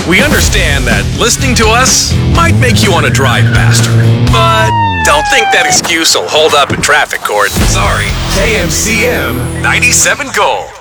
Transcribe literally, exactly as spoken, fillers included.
We understand that listening to us might make you want to drive faster, but don't think that excuse will hold up in traffic court. Sorry. K M C M ninety-seven Gold.